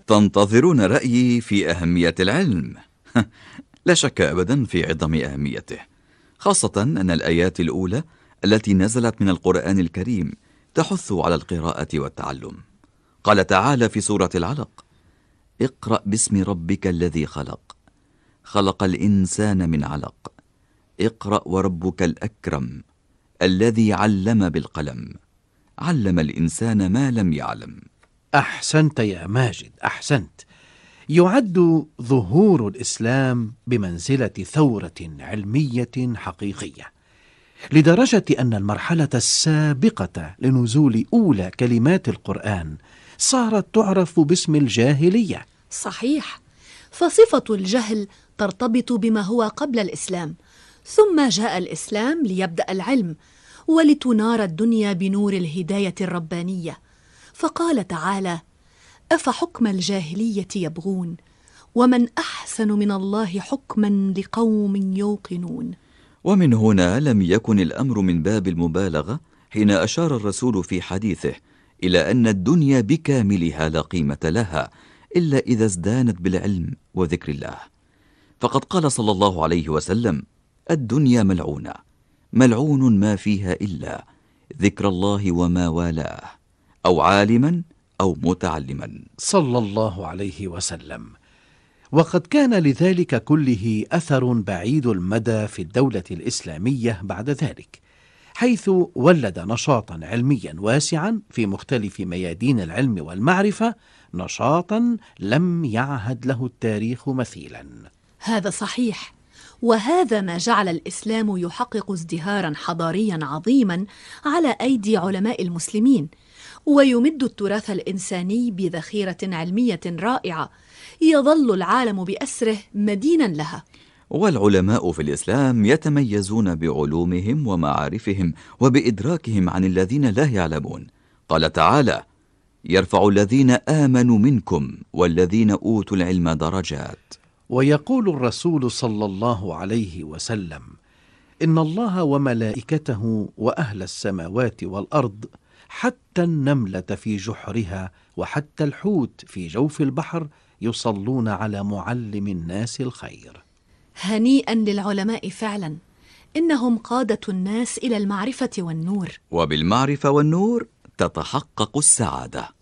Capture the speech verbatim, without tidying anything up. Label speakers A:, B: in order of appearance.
A: تنتظرون رأيي في أهمية العلم؟ لا شك أبدا في عظم أهميته، خاصة أن الآيات الأولى التي نزلت من القرآن الكريم تحث على القراءة والتعلم. قال تعالى في سورة العلق: اقرأ باسم ربك الذي خلق، خلق الإنسان من علق، اقرأ وربك الأكرم، الذي علم بالقلم، علم الإنسان ما لم يعلم.
B: أحسنت يا ماجد، أحسنت. يعد ظهور الإسلام بمنزلة ثورة علمية حقيقية، لدرجة أن المرحلة السابقة لنزول أولى كلمات القرآن صارت تعرف باسم الجاهلية.
C: صحيح، فصفة الجهل ترتبط بما هو قبل الإسلام، ثم جاء الإسلام ليبدأ العلم ولتنار الدنيا بنور الهداية الربانية. فقال تعالى: أفحكم الجاهلية يبغون ومن أحسن من الله حكما لقوم يوقنون.
A: ومن هنا لم يكن الأمر من باب المبالغة حين أشار الرسول في حديثه إلى أن الدنيا بكاملها لا قيمة لها إلا إذا ازدانت بالعلم وذكر الله. فقد قال صلى الله عليه وسلم: الدنيا ملعونة، ملعون ما فيها إلا ذكر الله وما والاه، أو عالما أو متعلما،
B: صلى الله عليه وسلم. وقد كان لذلك كله أثر بعيد المدى في الدولة الإسلامية بعد ذلك، حيث ولد نشاطا علميا واسعا في مختلف ميادين العلم والمعرفة، نشاطا لم يعهد له التاريخ مثيلا.
C: هذا صحيح، وهذا ما جعل الإسلام يحقق ازدهارا حضاريا عظيما على أيدي علماء المسلمين، ويمد التراث الإنساني بذخيرة علمية رائعة يظل العالم بأسره مدينا لها.
A: والعلماء في الإسلام يتميزون بعلومهم ومعارفهم وبإدراكهم عن الذين لا يعلمون. قال تعالى: يرفع الذين آمنوا منكم والذين أوتوا العلم درجات.
B: ويقول الرسول صلى الله عليه وسلم: إن الله وملائكته وأهل السماوات والأرض حتى النملة في جحرها وحتى الحوت في جوف البحر يصلون على معلم الناس الخير.
C: هنيئا للعلماء فعلا، إنهم قادة الناس إلى المعرفة والنور،
A: وبالمعرفة والنور تتحقق السعادة.